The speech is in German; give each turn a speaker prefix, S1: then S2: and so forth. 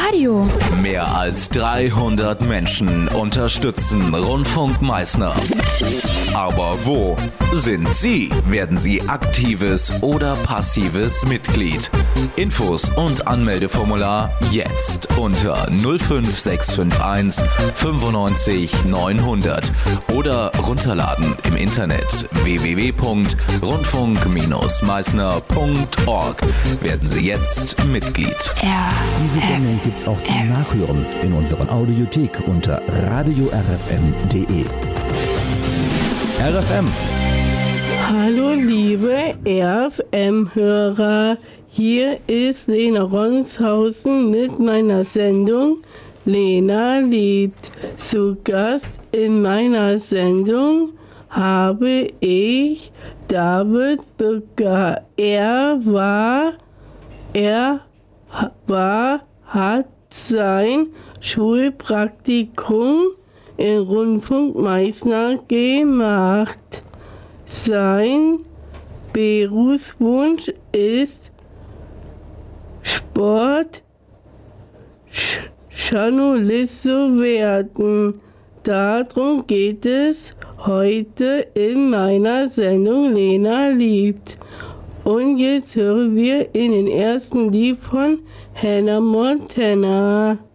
S1: Radio.
S2: Mehr als 300 Menschen unterstützen Rundfunk Meißner. Aber wo sind Sie? Werden Sie aktives oder passives Mitglied? Infos und Anmeldeformular jetzt unter 05651 95 900 oder runterladen im Internet www.rundfunk-meißner.org. Werden Sie jetzt Mitglied.
S3: Diese Sendung gibt's auch zum Nachhören in unserer Audiothek unter radiorfm.de. RFM.
S4: Hallo liebe RFM-Hörer, hier ist Lena Ronshausen mit meiner Sendung Lena liebt. Zu Gast in meiner Sendung habe ich David Bücker. Er hat sein Schulpraktikum in Rundfunk Meißner gemacht. Sein Berufswunsch ist Sportjournalist zu werden. Darum geht es heute in meiner Sendung Lena liebt. Und jetzt hören wir in den ersten Lied von Hannah Montana.